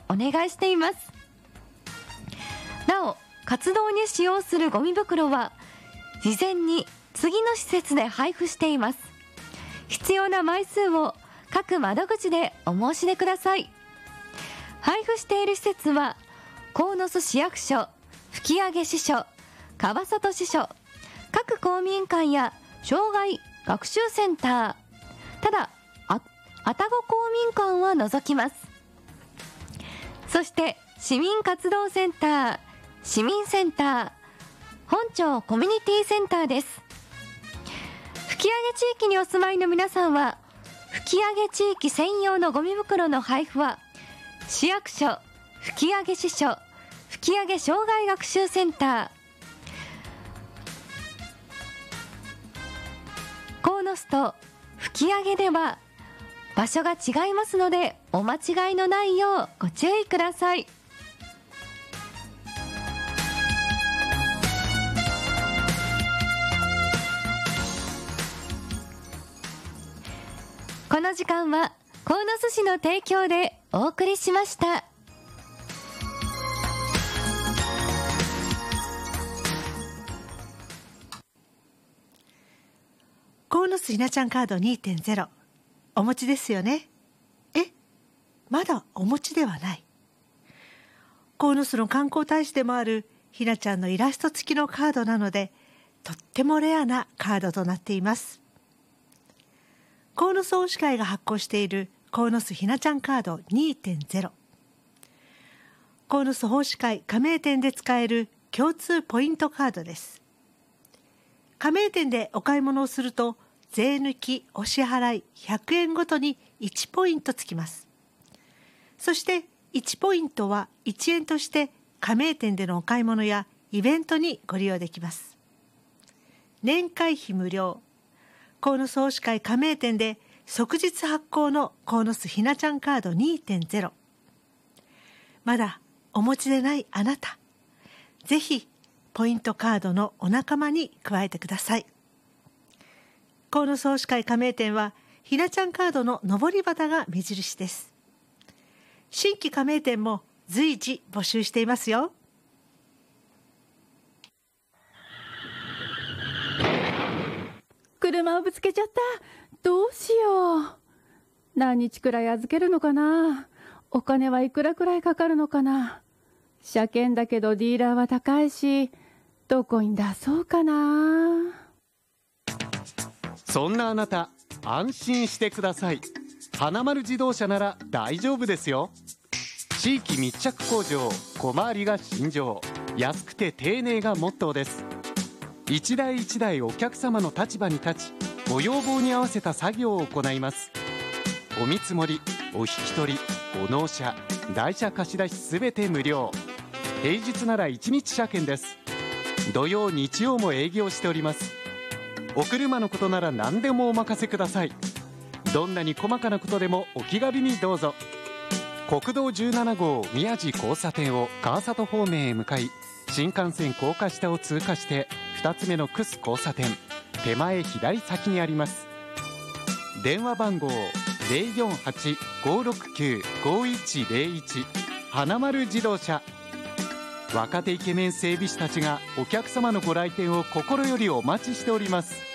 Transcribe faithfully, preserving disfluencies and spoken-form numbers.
お願いしています。なお、活動に使用するゴミ袋は事前に次の施設で配布しています。必要な枚数を各窓口でお申し出ください。配布している施設は鴻巣市役所、吹上支所、川里支所、各公民館や障害学習センター、ただあ愛宕公民館は除きます。そして市民活動センター、市民センター、本町コミュニティセンターです。吹上地域にお住まいの皆さんは、吹上地域専用のゴミ袋の配布は市役所、吹上支所、吹上障害学習センター、鴻巣と吹上では場所が違いますので、お間違いのないようご注意ください。この時間は鴻巣市の提供でお送りしました。 鴻巣ひなちゃんカード にてんゼロ お持ちですよね。え、まだお持ちではない。鴻巣の観光大使でもあるひなちゃんのイラスト付きのカードなので、とってもレアなカードとなっています。鴻巣大使会が発行している鴻巣ひなちゃんカード にてんゼロ、 鴻巣奉仕会加盟店で使える共通ポイントカードです。加盟店でお買い物をすると、税抜きお支払いひゃくえんごとにいちポイントつきます。そしていちポイントはいちえんとして加盟店でのお買い物やイベントにご利用できます。年会費無料、鴻巣奉仕会加盟店で即日発行の鴻巣ひなちゃんカード にてんゼロ、 まだお持ちでないあなた、ぜひポイントカードのお仲間に加えてください。鴻巣奉仕会加盟店はひなちゃんカードの上り旗が目印です。新規加盟店も随時募集していますよ。 車をぶつけちゃった。どうしよう。何日くらい預けるのかな。お金はいくらくらいかかるのかな。車検だけどディーラーは高いし、どこに出そうかな。 そんなあなた、安心してください。花丸自動車なら大丈夫ですよ。地域密着工場、小回りが信条、安くて丁寧がモットーです。一台一台お客様の立場に立ち、ご要望に合わせた作業を行います。お見積もり、お引き取り、ご納車、代車貸し出しすべて無料。平日ならいちにち車検です。土曜日曜も営業しております。お車のことなら何でもお任せください。どんなに細かなことでもお気軽にどうぞ。国道じゅうなな号宮地交差点を川里方面へ向かい、新幹線高架下を通過してふたつめの楠交差点、手前左先にあります。電話番号 ゼロよんはち ごろくきゅう ごいちゼロいち、 花丸自動車。若手イケメン整備士たちがお客様のご来店を心よりお待ちしております。